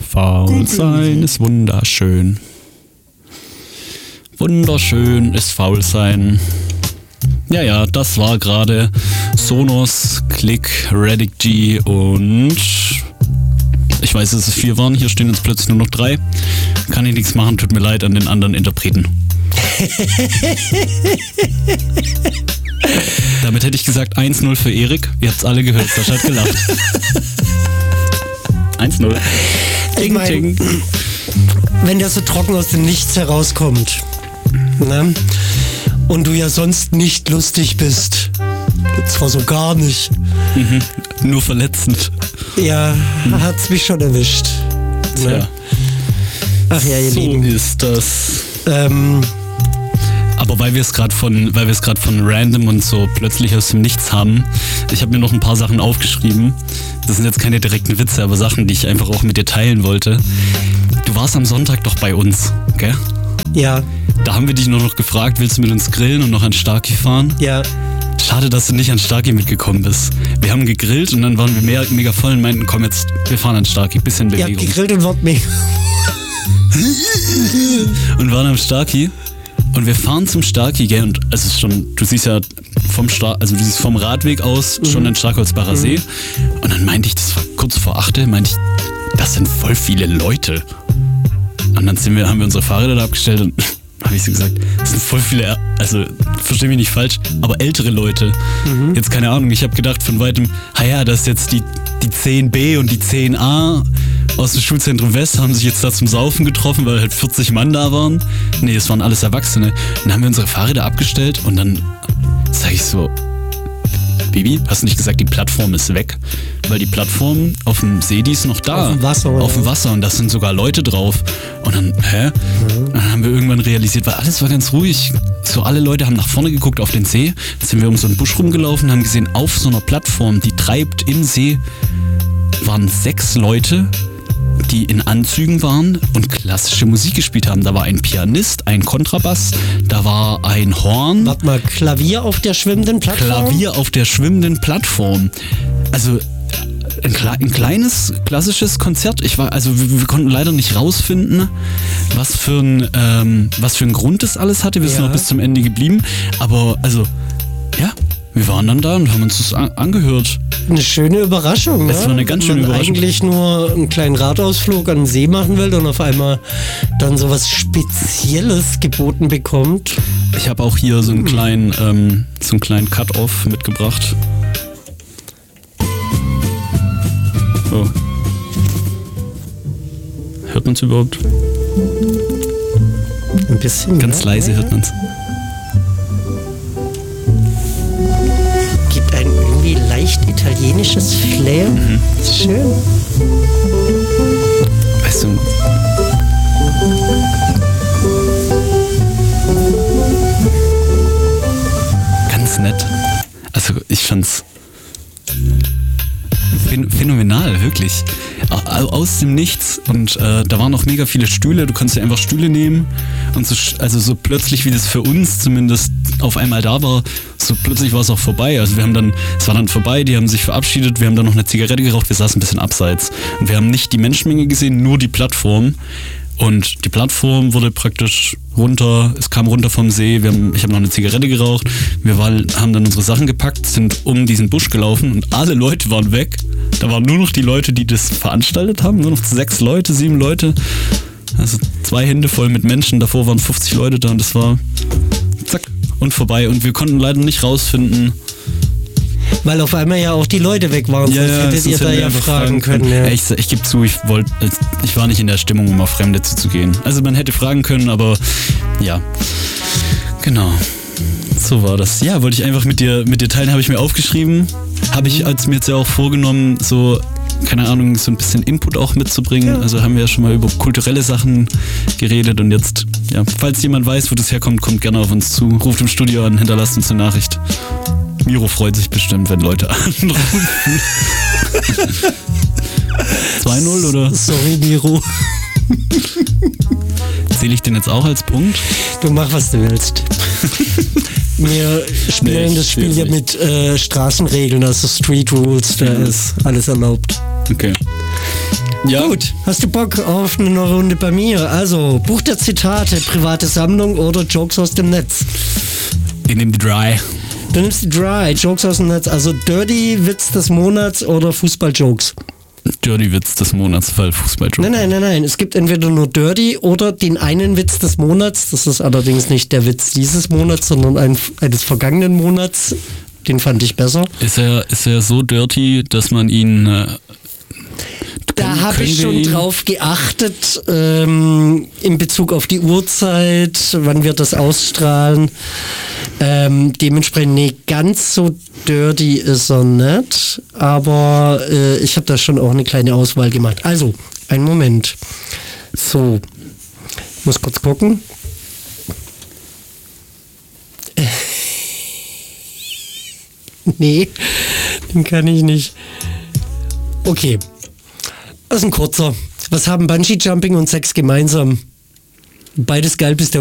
Faul sein ist wunderschön. Wunderschön ist faul sein. Ja, das war gerade Sonos, Click, Radic G und ich weiß, dass es 4 waren. Hier stehen jetzt plötzlich nur noch 3. Kann ich nichts machen, tut mir leid an den anderen Interpreten. Damit hätte ich gesagt 1-0 für Erik. Ihr habt es alle gehört, Sascha hat gelacht. 1-0. Ding, ding. Wenn der so trocken aus dem Nichts herauskommt, ne? Und du ja sonst nicht lustig bist, zwar so gar nicht. Nur verletzend. Ja, hat's mich schon erwischt. Ne? Ja. Ach ja, ihr So Lieben. ist das. Aber weil wir es gerade von random und so plötzlich aus dem Nichts haben, ich habe mir noch ein paar Sachen aufgeschrieben. Das sind jetzt keine direkten Witze, aber Sachen, die ich einfach auch mit dir teilen wollte. Du warst am Sonntag doch bei uns, gell? Ja. Da haben wir dich nur noch gefragt, willst du mit uns grillen und noch an Starky fahren? Ja. Schade, dass du nicht an Starky mitgekommen bist. Wir haben gegrillt und dann waren wir mega voll und meinten, komm jetzt, wir fahren an Starky, bisschen Ihr Bewegung. habt gegrillt und wart mega. Und waren am Starky und wir fahren zum Starky, gell, und es ist schon, du siehst ja du siehst vom Radweg aus schon den Starkholzbacher See und dann meinte ich, das war kurz vor 8, meinte ich, das sind voll viele Leute. Und dann haben wir unsere Fahrräder da abgestellt und habe ich so gesagt, das sind voll viele, also versteh mich nicht falsch, aber ältere Leute. Jetzt keine Ahnung, ich habe gedacht von weitem, das ist jetzt die 10b und die 10a aus dem Schulzentrum West haben sich jetzt da zum Saufen getroffen, weil halt 40 Mann da waren. Nee, es waren alles Erwachsene. Dann haben wir unsere Fahrräder abgestellt und dann sag ich so, Bibi, hast du nicht gesagt, die Plattform ist weg? Weil die Plattform auf dem See, die ist noch da. Auf dem Wasser, oder? Auf dem Wasser und da sind sogar Leute drauf. Und dann, Dann haben wir irgendwann realisiert, weil alles war ganz ruhig. So alle Leute haben nach vorne geguckt auf den See. Dann sind wir um so einen Busch rumgelaufen, haben gesehen, auf so einer Plattform, die treibt im See, waren 6 Leute, die in Anzügen waren und klassische Musik gespielt haben. Da war ein Pianist, ein Kontrabass, da war ein Horn. Warte mal, Klavier auf der schwimmenden Plattform? Klavier auf der schwimmenden Plattform. Also ein kleines, klassisches Konzert. Wir konnten leider nicht rausfinden, was für ein Grund das alles hatte. Wir sind noch bis zum Ende geblieben. Aber wir waren dann da und haben uns das angehört. Eine schöne Überraschung, ne? Das war eine ganz schöne Überraschung. Man eigentlich nur einen kleinen Radausflug an den See machen will und auf einmal dann sowas Spezielles geboten bekommt. Ich habe auch hier so einen kleinen Cut-Off mitgebracht. Oh. Hört man es überhaupt? Ein bisschen. Ganz leise hört man es. Gibt ein irgendwie leicht italienisches Flair. Schön. Weißt du, ganz nett. Also ich fand's phänomenal, wirklich. Aus dem Nichts. Und da waren noch mega viele Stühle. Du konntest ja einfach Stühle nehmen. Und so plötzlich, wie das für uns zumindest auf einmal da war, so plötzlich war es auch vorbei. Also es war dann vorbei, die haben sich verabschiedet, wir haben dann noch eine Zigarette geraucht, wir saßen ein bisschen abseits. Und wir haben nicht die Menschenmenge gesehen, nur die Plattform. Und die Plattform wurde praktisch es kam runter vom See, ich habe noch eine Zigarette geraucht, wir haben dann unsere Sachen gepackt, sind um diesen Busch gelaufen und alle Leute waren weg. Da waren nur noch die Leute, die das veranstaltet haben, nur noch 6 Leute, 7 Leute. Also 2 Hände voll mit Menschen, davor waren 50 Leute da und das war zack und vorbei. Und wir konnten leider nicht rausfinden, weil auf einmal ja auch die Leute weg waren, sonst hättet ihr da ja fragen können. Ja. Ich gebe zu, ich war nicht in der Stimmung, um auf Fremde zuzugehen. Also man hätte fragen können, aber ja, genau. So war das. Ja, wollte ich einfach mit dir teilen, habe ich mir aufgeschrieben. Habe ich als mir jetzt ja auch vorgenommen, so, keine Ahnung, so ein bisschen Input auch mitzubringen. Ja. Also haben wir ja schon mal über kulturelle Sachen geredet und jetzt, ja, falls jemand weiß, wo das herkommt, kommt gerne auf uns zu. Ruft im Studio an, hinterlasst uns eine Nachricht. Miro freut sich bestimmt, wenn Leute anrufen. 2-0 oder? Sorry, Miro. Zähle ich den jetzt auch als Punkt? Du mach, was du willst. Wir spielen das Spiel ja mit Straßenregeln, also Street Rules, da ist alles erlaubt. Okay. Ja. Gut, hast du Bock auf eine Runde bei mir? Also, Buch der Zitate, private Sammlung oder Jokes aus dem Netz? Ich nehme die Dry. Du nimmst die Dry, Jokes aus dem Netz. Also Dirty Witz des Monats oder Fußball-Jokes? Dirty Witz des Monats, weil Fußball-Joke. Nein. Es gibt entweder nur Dirty oder den einen Witz des Monats. Das ist allerdings nicht der Witz dieses Monats, sondern eines vergangenen Monats. Den fand ich besser. Ist er so dirty, dass man ihn... Da habe ich schon drauf geachtet, in Bezug auf die Uhrzeit, wann wir das ausstrahlen. Dementsprechend, nee, ganz so dirty ist er nicht, aber ich habe da schon auch eine kleine Auswahl gemacht. Also, einen Moment. So, ich muss kurz gucken. Nee, den kann ich nicht. Okay. Das ist ein kurzer. Was haben Bungee-Jumping und Sex gemeinsam? Beides geil, bis der